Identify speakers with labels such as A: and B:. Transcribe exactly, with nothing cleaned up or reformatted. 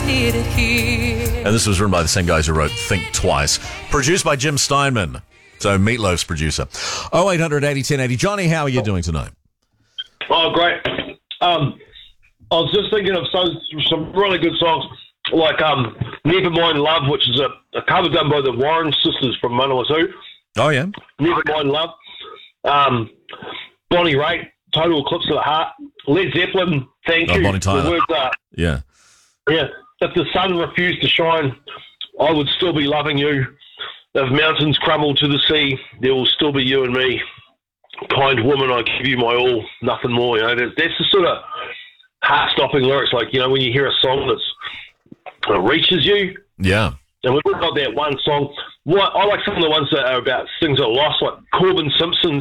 A: need it here.
B: And this was written by the same guys who wrote Think Twice. Produced by Jim Steinman. So Meatloaf's producer. oh eight hundred eighty ten eighty. Johnny, how are you doing tonight?
C: Oh, great. Um, I was just thinking of some, some really good songs, like um, Never Mind Love, which is a, a cover done by the Warren sisters from Manawatu.
B: Oh, yeah?
C: Never Mind Love. Um, Bonnie Raitt, Total Eclipse of the Heart. Led Zeppelin, Thank
B: Oh,
C: You.
B: Bonnie Tyler.
C: The words are,
B: Yeah.
C: yeah, if the sun refused to shine, I would still be loving you. If mountains crumble to the sea, there will still be you and me. Kind woman, I give you my all, nothing more. You know, that's, that's the sort of heart-stopping lyrics, like, you know, when you hear a song that's uh, reaches you.
B: Yeah.
C: And we've got that one song. What I like some of the ones that are about things that are lost, like Corbin Simpson's